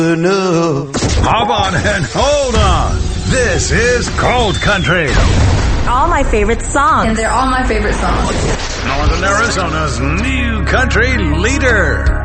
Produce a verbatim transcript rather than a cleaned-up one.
enough. Hop on and hold on. This is Cold Country. All my favorite songs. And they're all my favorite songs. Northern Arizona's new country leader.